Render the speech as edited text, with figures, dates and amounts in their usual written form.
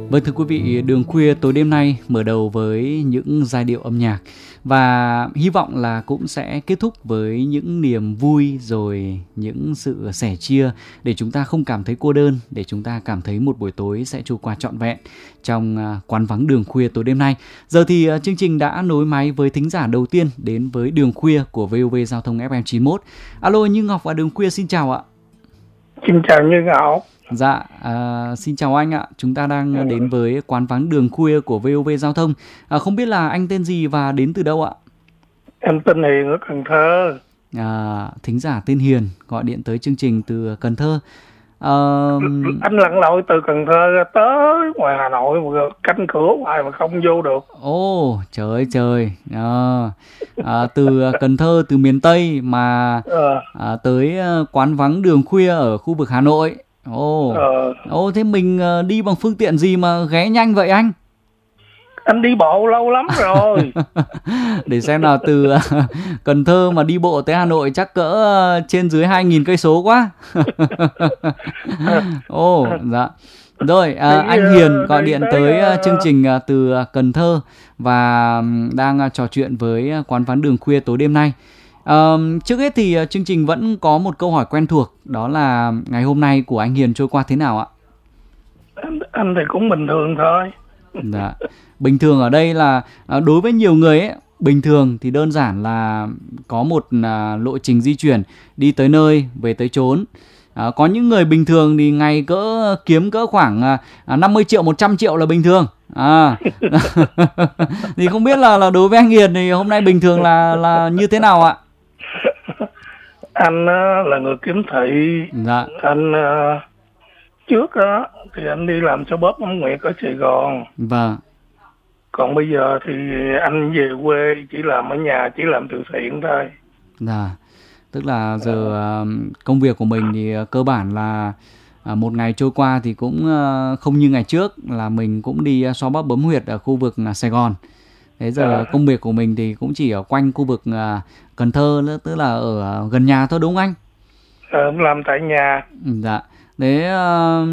Vâng, thưa quý vị, Đường Khuya tối đêm nay mở đầu với những giai điệu âm nhạc và hy vọng là cũng sẽ kết thúc với những niềm vui rồi những sự sẻ chia để chúng ta không cảm thấy cô đơn, để chúng ta cảm thấy một buổi tối sẽ trôi qua trọn vẹn trong quán vắng Đường Khuya tối đêm nay. Giờ thì chương trình đã nối máy với thính giả đầu tiên đến với Đường Khuya của VOV Giao thông FM 91. Alo, Như Ngọc và Đường Khuya xin chào ạ. Xin chào Như Ngọc. Dạ, xin chào anh ạ. Chúng ta đang đến với quán vắng Đường Khuya của VOV Giao thông. Không biết là anh tên gì và đến từ đâu ạ? Em tên Hiền ở Cần Thơ. Thính giả tên Hiền gọi điện tới chương trình từ Cần Thơ. Anh lặn lội từ Cần Thơ ra tới ngoài Hà Nội mà canh cửa ngoài mà không vô được. Ồ, trời ơi trời. Từ Cần Thơ, từ miền Tây mà tới quán vắng Đường Khuya ở khu vực Hà Nội. Thế mình đi bằng phương tiện gì mà ghé nhanh vậy anh? Anh đi bộ lâu lắm rồi. Để xem nào, từ Cần Thơ mà đi bộ tới Hà Nội chắc cỡ trên dưới 2.000 cây số quá. Dạ. Rồi, anh Hiền gọi điện tới chương trình từ Cần Thơ và đang trò chuyện với quán vắng Đường Khuya tối đêm nay. Trước hết thì chương trình vẫn có một câu hỏi quen thuộc, đó là ngày hôm nay của anh Hiền trôi qua thế nào ạ? Anh thì cũng bình thường thôi. Dạ. Bình thường ở đây là đối với nhiều người ấy, bình thường thì đơn giản là có một lộ trình di chuyển đi tới nơi về tới chốn. Có những người bình thường thì ngày kiếm khoảng 50 triệu 100 triệu là bình thường. Thì không biết là đối với anh Hiền thì hôm nay bình thường là như thế nào ạ? Anh là người kiếm thị. Dạ. Anh trước đó thì anh đi làm cho bóp Ấm Nguyệt ở Sài Gòn. Vâng. Còn bây giờ thì anh về quê chỉ làm ở nhà, chỉ làm từ thiện thôi. Dạ. Tức là giờ công việc của mình thì cơ bản là một ngày trôi qua thì cũng không như ngày trước là mình cũng đi xoa bóp bấm huyệt ở khu vực Sài Gòn. Thế giờ công việc của mình thì cũng chỉ ở quanh khu vực Cần Thơ nữa, tức là ở gần nhà thôi đúng không anh? Làm tại nhà. Dạ. Thế